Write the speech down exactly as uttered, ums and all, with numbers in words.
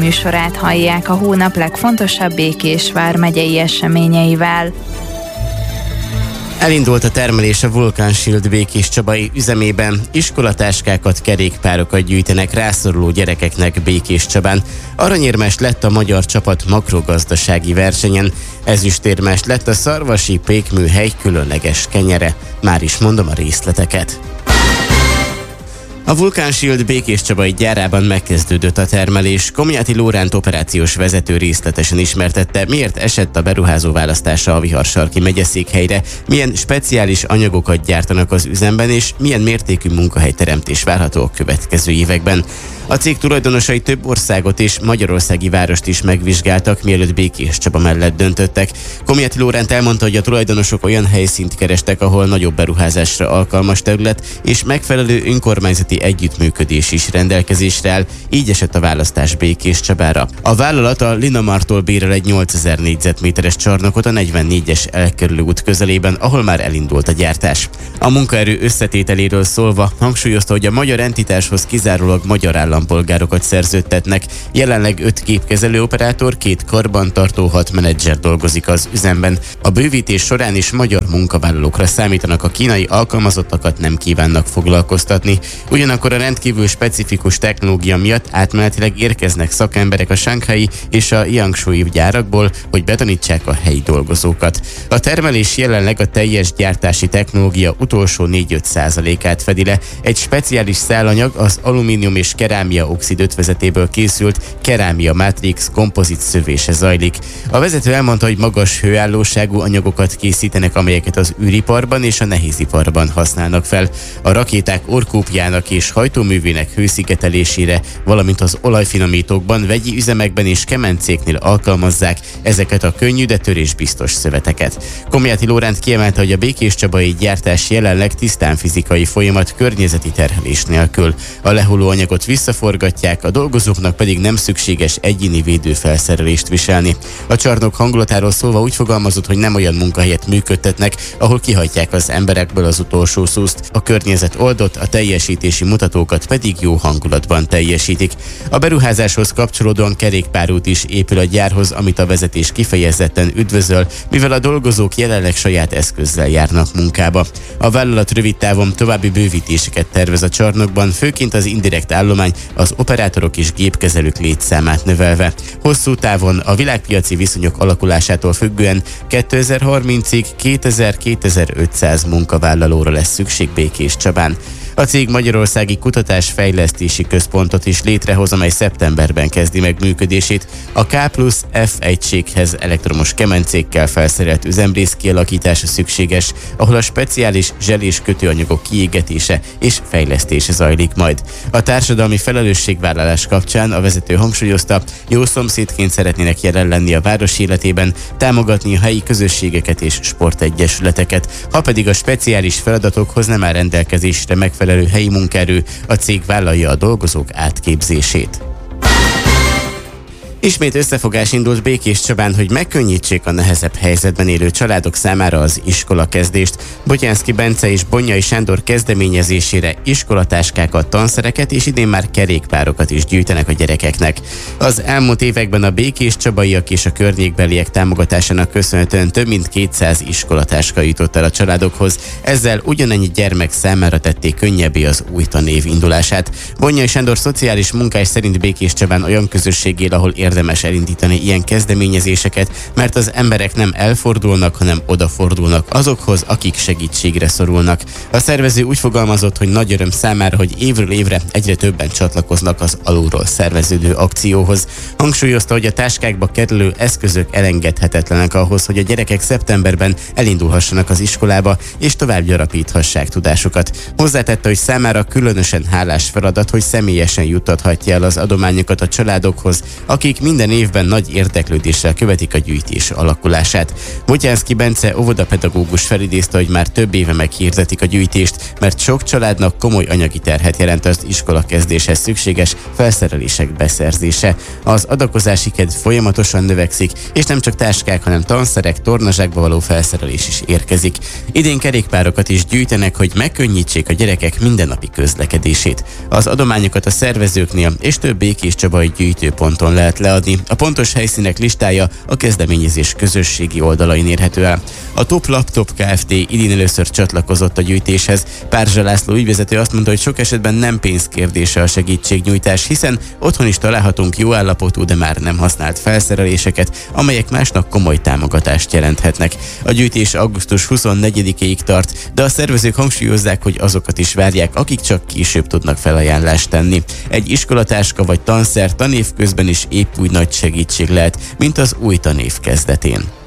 Műsorát hallják a hónap legfontosabb Békés vármegyei eseményeivel. Elindult a termelés a Vulcan Shield Békéscsabai üzemében. Iskolatáskákat, kerékpárokat gyűjtenek rászoruló gyerekeknek Békéscsabán. Aranyérmes lett a magyar csapat makrogazdasági versenyen. Ezüstérmes lett a szarvasi pékműhely különleges kenyere. Már is mondom a részleteket. A Vulcan Shield Békéscsabai gyárában megkezdődött a termelés. Komjáti Lóránt operációs vezető részletesen ismertette, miért esett a beruházó választása a Viharsarki megyeszékhelyre, milyen speciális anyagokat gyártanak az üzemben, és milyen mértékű munkahelyteremtés várható a következő években. A cég tulajdonosai több országot és magyarországi várost is megvizsgáltak, mielőtt Békéscsaba mellett döntöttek. Komjáti Lóránt elmondta, hogy a tulajdonosok olyan helyszínt kerestek, ahol nagyobb beruházásra alkalmas terület és megfelelő önkormányzati együttműködés is rendelkezésre áll, így esett a választás Békéscsabára. A vállalat a Linamartól bérel egy nyolcezer négyzetméteres csarnokot a negyvennégyes elkerülő út közelében, ahol már elindult a gyártás. A munkaerő összetételéről szólva hangsúlyozta, hogy a magyar entitáshoz kizárólag magyar állampolgárokat szerződtetnek. Jelenleg öt képkezelő operátor, két karbantartó, hat menedzser dolgozik az üzemben. A bővítés során is magyar munkavállalókra számítanak, a kínai alkalmazottakat nem kívánnak foglalkoztatni. Ugyanakkor a rendkívül specifikus technológia miatt átmenetileg érkeznek szakemberek a shanghai és a jiangsui gyárakból, hogy betanítsák a helyi dolgozókat. A termelés jelenleg a teljes gyártási technológia utolsó négy-öt százalékát fedi le. Egy speciális szálanyag, az alumínium és kerámia oxid ötvözetéből készült kerámia matrix kompozit szövése zajlik. A vezető elmondta, hogy magas hőállóságú anyagokat készítenek, amelyeket az űriparban és a nehéziparban használnak fel. A rakéták orkópjának és hajtóművének hőszigetelésére, valamint az olajfinomítókban, vegyi üzemekben és kemencéknél alkalmazzák ezeket a könnyű, de törésbiztos szöveteket. Komjáti Lóránt kiemelte, hogy a békéscsabai gyártás jelenleg tisztán fizikai folyamat, környezeti terhelés nélkül. A lehulló anyagot visszaforgatják, a dolgozóknak pedig nem szükséges egyéni védőfelszerelést viselni. A csarnok hangulatáról szólva úgy fogalmazott, hogy nem olyan munkahelyet működtetnek, ahol kihajtják az emberekből az utolsó szuszt. A környezet oldott, a teljesítési mutatókat pedig jó hangulatban teljesítik. A beruházáshoz kapcsolódóan kerékpárút is épül a gyárhoz, amit a vezetés kifejezetten üdvözöl, mivel a dolgozók jelenleg saját eszközzel járnak munkába. A vállalat rövid távon további bővítéseket tervez a csarnokban, főként az indirekt állomány, az operátorok és gépkezelők létszámát növelve. Hosszú távon a világpiaci viszonyok alakulásától függően kétezer-harmincig kétezer-kétezer-ötszáz munkavállalóra lesz szükség Békéscsabán. A cég magyarországi kutatás-fejlesztési központot is létrehoz, amely szeptemberben kezdi meg működését. A K plusz F egységhez elektromos kemencékkel felszerelt üzemrész kialakítása szükséges, ahol a speciális zsel és kötőanyagok kiégetése és fejlesztése zajlik majd. A társadalmi felelősségvállalás kapcsán a vezető hangsúlyozta, jó szomszédként szeretnének jelen lenni a város életében, támogatni a helyi közösségeket és sportegyesületeket, ha pedig a speciális feladatokhoz nem áll rendelkezésre megfelelő helyi munkaerő, a cég vállalja a dolgozók átképzését. Ismét összefogás indult Békéscsabán, hogy megkönnyítsék a nehezebb helyzetben élő családok számára az iskolakezdést. Botyánszky Bence és Bonyai Sándor kezdeményezésére iskolatáskákat, tanszereket és idén már kerékpárokat is gyűjtenek a gyerekeknek. Az elmúlt években a békéscsabaiak és a környékbeliek támogatásának köszönhetően több mint kétszáz iskolatáska jutott el a családokhoz, ezzel ugyanennyi gyermek számára tették könnyebbé az új tanév indulását. Bonyai Sándor szociális munkás szerint Békéscsabán olyan közösség él, ahol érdemes elindítani ilyen kezdeményezéseket, mert az emberek nem elfordulnak, hanem odafordulnak azokhoz, akik segítségre szorulnak. A szervező úgy fogalmazott, hogy nagy öröm számára, hogy évről évre egyre többen csatlakoznak az alulról szerveződő akcióhoz. Hangsúlyozta, hogy a táskákba kerülő eszközök elengedhetetlenek ahhoz, hogy a gyerekek szeptemberben elindulhassanak az iskolába, és tovább gyarapíthassák tudásukat. Hozzátette, hogy számára különösen hálás feladat, hogy személyesen juttathatja el az adományokat a családokhoz, akik minden évben nagy érdeklődéssel követik a gyűjtés alakulását. Botyánszky Bence óvodapedagógus felidézte, hogy már több éve meghirdetik a gyűjtést, mert sok családnak komoly anyagi terhet jelent az iskola kezdéshez szükséges felszerelések beszerzése. Az adakozási kedv folyamatosan növekszik, és nem csak táskák, hanem tanszerek, tornazsákba való felszerelés is érkezik. Idén kerékpárokat is gyűjtenek, hogy megkönnyítsék a gyerekek mindennapi közlekedését. Az adományokat a szervezőknél és több békéscsabai gyűjtőponton lehet leadni. A pontos helyszínek listája a kezdeményezés közösségi oldalain érhető el. A Top Laptop Kft. Idén először csatlakozott a gyűjtéshez. Párzsa László ügyvezető azt mondta, hogy sok esetben nem pénzkérdése a segítségnyújtás, hiszen otthon is találhatunk jó állapotú, de már nem használt felszereléseket, amelyek másnak komoly támogatást jelenthetnek. A gyűjtés augusztus huszonnegyedikéig tart, de a szervezők hangsúlyozzák, hogy azokat is várják, akik csak később tudnak felajánlást tenni. Egy iskolatáska vagy tanszer tanév közben is épp úgy nagy segítség lehet, mint az új tanév kezdetén.